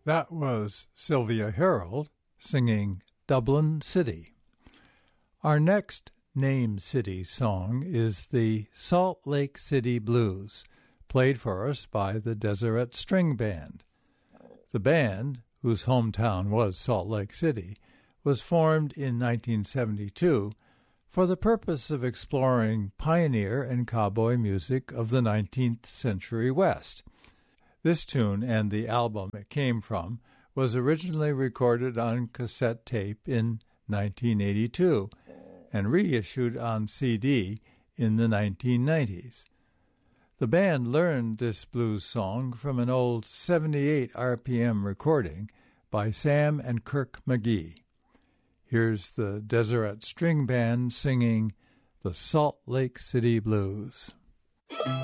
That was Sylvia Harold singing Dublin City. Our next Name City song is the Salt Lake City Blues, played for us by the Deseret String Band. The band, whose hometown was Salt Lake City, was formed in 1972 for the purpose of exploring pioneer and cowboy music of the 19th century West. This tune and the album it came from was originally recorded on cassette tape in 1982 and reissued on CD in the 1990s. The band learned this blues song from an old 78 RPM recording by Sam and Kirk McGee. Here's the Deseret String Band singing the Salt Lake City Blues.